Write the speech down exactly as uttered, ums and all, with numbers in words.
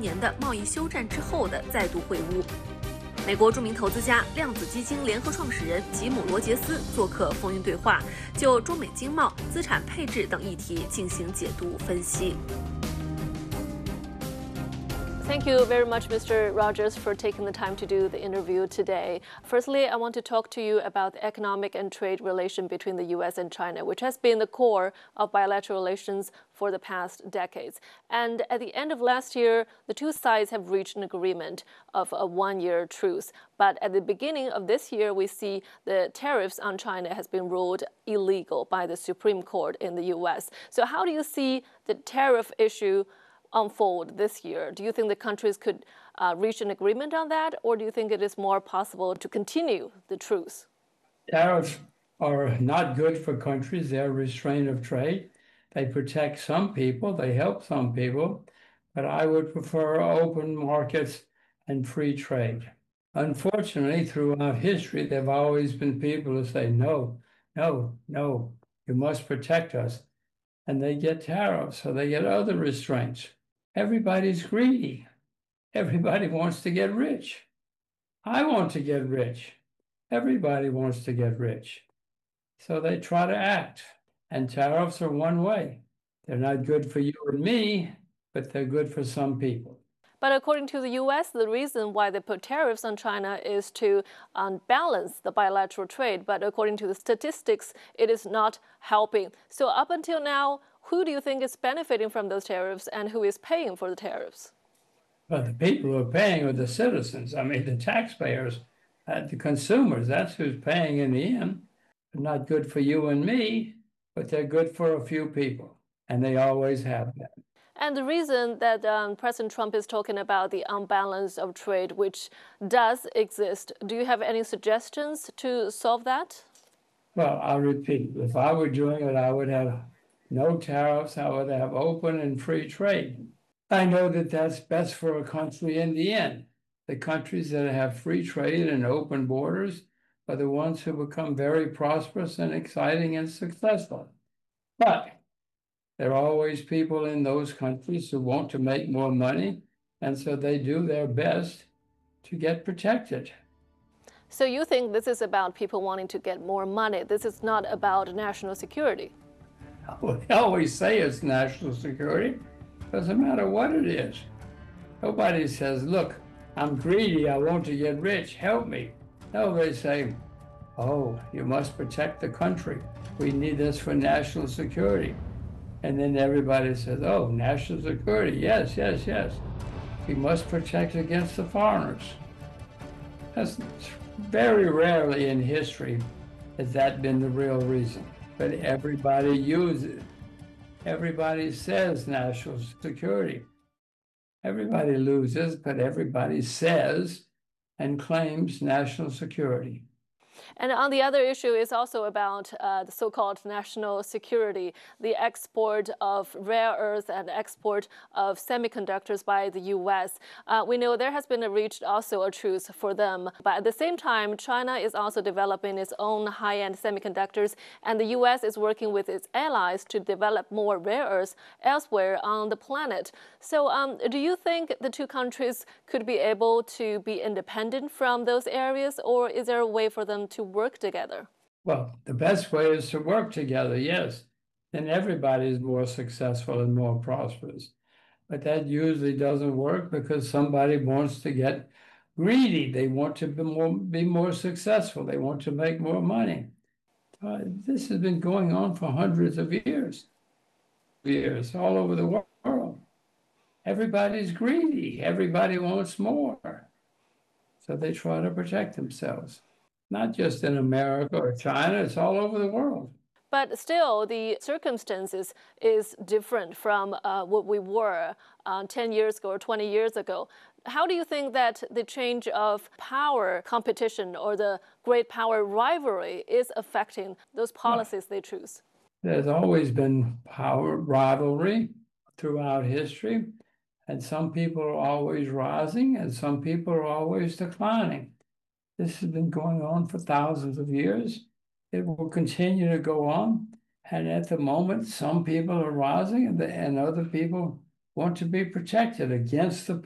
年的贸易休战之后的再度会晤。美国著名投资家量子基金联合创始人吉姆·罗杰斯做客风云对话，就中美经贸、资产配置等议题进行解读分析。 Thank you very much, Mister Rogers, for taking the time to do the interview today. Firstly, I want to talk to you about the economic and trade relation between the U S and China, which has been the core of bilateral relations for the past decades. And at the end of last year, the two sides have reached an agreement of a one-year truce. But at the beginning of this year, we see the tariffs on China has been ruled illegal by the Supreme Court in the U S. So how do you see the tariff issue unfold this year? Do you think the countries could uh, reach an agreement on that, or do you think it is more possible to continue the truce? Tariffs are not good for countries. They're a restraint of trade. They protect some people, they help some people, but I would prefer open markets and free trade. Unfortunately, throughout history, there have always been people who say, no, no, no, you must protect us. And they get tariffs, so they get other restraints. Everybody's greedy. Everybody wants to get rich. I want to get rich. Everybody wants to get rich. So they try to act. And tariffs are one way. They're not good for you and me, but they're good for some people. But according to the U S, the reason why they put tariffs on China is to unbalance the bilateral trade. But according to the statistics, it is not helping. So up until now, who do you think is benefiting from those tariffs and who is paying for the tariffs? Well, the people who are paying are the citizens. I mean, the taxpayers, uh, the consumers, that's who's paying in the end. They're not good for you and me, but they're good for a few people. And they always have been. And the reason that um, President Trump is talking about the unbalance of trade, which does exist, do you have any suggestions to solve that? Well, I'll repeat. If I were doing it, I would have no tariffs. I would have open and free trade. I know that that's best for a country in the end. The countries that have free trade and open borders are the ones who become very prosperous and exciting and successful. But there are always people in those countries who want to make more money, and so they do their best to get protected. So you think this is about people wanting to get more money? This is not about national security? Well, they always say it's national security. Doesn't matter what it is. Nobody says, look, I'm greedy, I want to get rich, help me. No, they say, oh, you must protect the country. We need this for national security. And then everybody says, oh, national security, yes, yes, yes. We must protect against the foreigners. That's very rarely in history has that been the real reason. But everybody uses it. Everybody says national security. Everybody loses, but everybody says and claims national security. And on the other issue is also about uh, the so-called national security, the export of rare earth and export of semiconductors by the U S. Uh, we know there has been a reached also a truce for them. But at the same time, China is also developing its own high-end semiconductors, and the U S is working with its allies to develop more rare earths elsewhere on the planet. So um, do you think the two countries could be able to be independent from those areas, or is there a way for them to work together? Well, the best way is to work together, yes. Then everybody is more successful and more prosperous. But that usually doesn't work because somebody wants to get greedy. They want to be more, be more successful. They want to make more money. Uh, this has been going on for hundreds of years, years all over the world. Everybody's greedy. Everybody wants more. So they try to protect themselves. Not just in America or China, it's all over the world. But still, the circumstances is different from uh, what we were uh, ten years ago or twenty years ago. How do you think that the change of power competition or the great power rivalry is affecting those policies well, they choose? There's always been power rivalry throughout history, and some people are always rising and some people are always declining. This has been going on for thousands of years. It will continue to go on. And at the moment, some people are rising and, the, and other people want to be protected against the